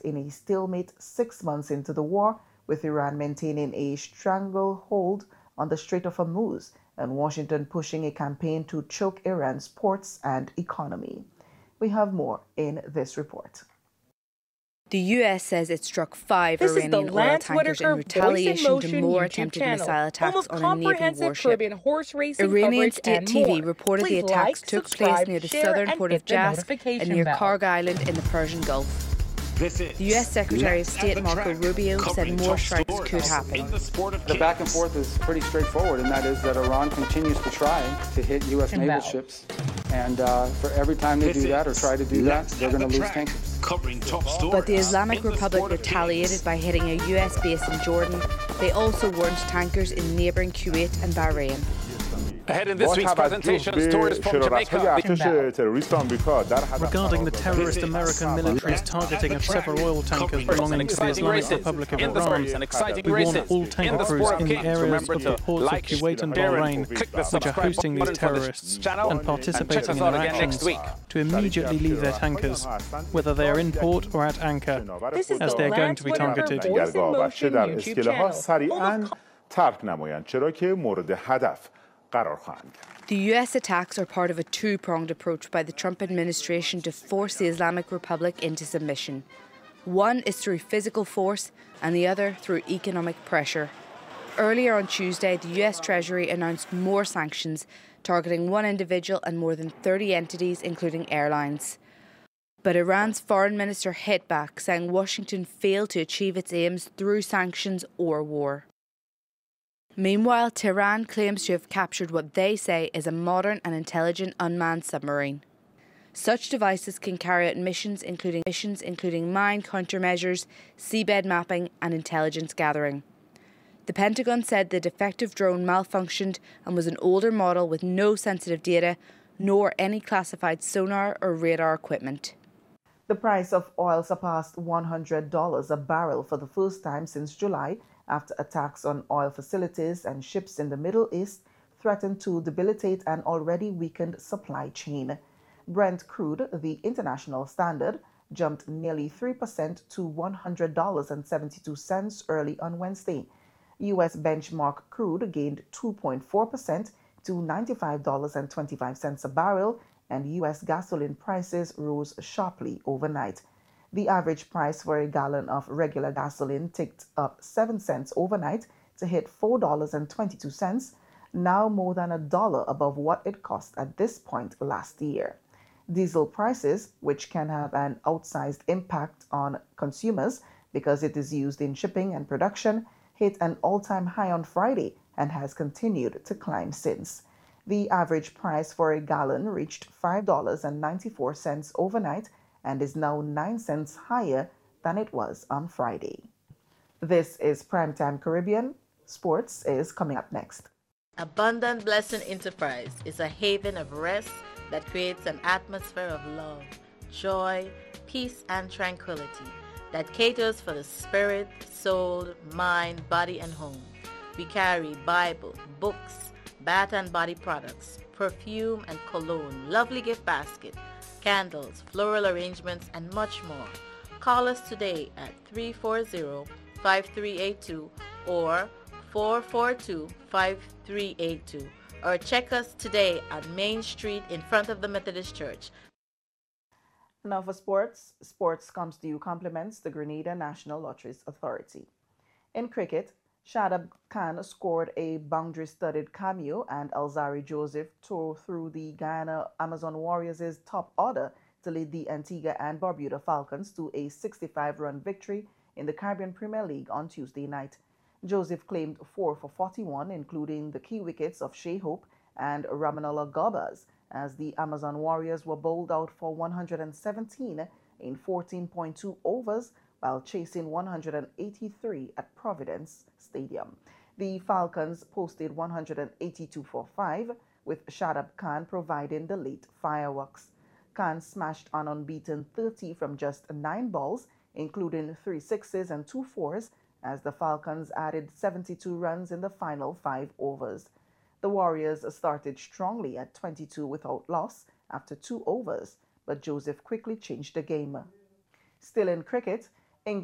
in a stalemate 6 months into the war, with Iran maintaining a stranglehold on the Strait of Hormuz and Washington pushing a campaign to choke Iran's ports and economy. We have more in this report. The U.S. says it struck 5 Iranian oil tankers in retaliation to more attempted missile attacks on a Navy warship. Iranian state TV reported the attacks took place near the southern port of Jas and near Karg Island in the Persian Gulf. The U.S. Secretary of State Marco Rubio said more strikes could happen. The back and forth is pretty straightforward, and that is that Iran continues to try to hit U.S. naval ships. And for every time they do that or try to do that, they're going to lose tankers. But the Islamic Republic retaliated by hitting a US base in Jordan. They also warned tankers in neighbouring Kuwait and Bahrain. Ahead in this week's presentation, stories from Jamaica. Regarding the terrorist American military's targeting of several oil tankers belonging to the Islamic Republic of Iran, we warn all tanker crews in the areas of the ports of Kuwait and Bahrain, which are hosting these terrorists and participating in their actions, to immediately leave their tankers, whether they are in port or at anchor, as they are going to be targeted. The US attacks are part of a two-pronged approach by the Trump administration to force the Islamic Republic into submission. One is through physical force and the other through economic pressure. Earlier on Tuesday, the US Treasury announced more sanctions targeting one individual and more than 30 entities, including airlines. But Iran's foreign minister hit back, saying Washington failed to achieve its aims through sanctions or war. Meanwhile, Tehran claims to have captured what they say is a modern and intelligent unmanned submarine. Such devices can carry out missions including mine countermeasures, seabed mapping and intelligence gathering. The Pentagon said the defective drone malfunctioned and was an older model with no sensitive data, nor any classified sonar or radar equipment. The price of oil surpassed $100 a barrel for the first time since July, after attacks on oil facilities and ships in the Middle East threatened to debilitate an already weakened supply chain. Brent crude, the international standard, jumped nearly 3% to $100.72 early on Wednesday. U.S. benchmark crude gained 2.4% to $95.25 a barrel, and U.S. gasoline prices rose sharply overnight. The average price for a gallon of regular gasoline ticked up 7 cents overnight to hit $4.22, now more than $1 above what it cost at this point last year. Diesel prices, which can have an outsized impact on consumers because it is used in shipping and production, hit an all-time high on Friday and has continued to climb since. The average price for a gallon reached $5.94 overnight and is now 9 cents higher than it was on Friday. This is Primetime Caribbean. Sports is coming up next. Abundant Blessing Enterprise is a haven of rest that creates an atmosphere of love, joy, peace, and tranquility that caters for the spirit, soul, mind, body, and home. We carry Bible, books, bath and body products, perfume and cologne, lovely gift basket, candles, floral arrangements, and much more. Call us today at 340-5382 or 442-5382, or check us today on Main Street in front of the Methodist Church. Now for sports. Sports comes to you compliments the Grenada National Lotteries Authority. In cricket, Shadab Khan scored a boundary-studded cameo and Alzarri Joseph tore through the Guyana Amazon Warriors' top order to lead the Antigua and Barbuda Falcons to a 65-run victory in the Caribbean Premier League on Tuesday night. Joseph claimed 4 for 41, including the key wickets of Shea Hope and Ramanola Gobas, as the Amazon Warriors were bowled out for 117 in 14.2 overs while chasing 183 at Providence Stadium. The Falcons posted 182 for 5, with Shadab Khan providing the late fireworks. Khan smashed an unbeaten 30 from just 9 balls, including 3 sixes and 2 fours, as the Falcons added 72 runs in the final 5 overs. The Warriors started strongly at 22 without loss after 2 overs, but Joseph quickly changed the game. Still in cricket,